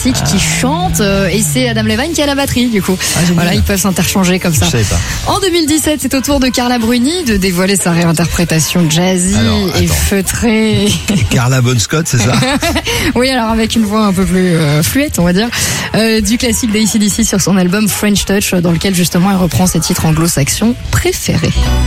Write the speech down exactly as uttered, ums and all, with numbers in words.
classique ah. qui chante euh, et c'est Adam Levine qui a la batterie du coup. Ah, voilà, ils peuvent s'interchanger comme ça. Je savais pas. En deux mille dix-sept, c'est au tour de Carla Bruni de dévoiler sa réinterprétation jazzy alors, et feutrée. Carla Bon Scott, c'est ça? Oui, alors avec une voix un peu plus euh, fluette, on va dire, euh, du classique d'A C D C sur son album French Touch, dans lequel justement elle reprend ses titres anglo-saxons préférés.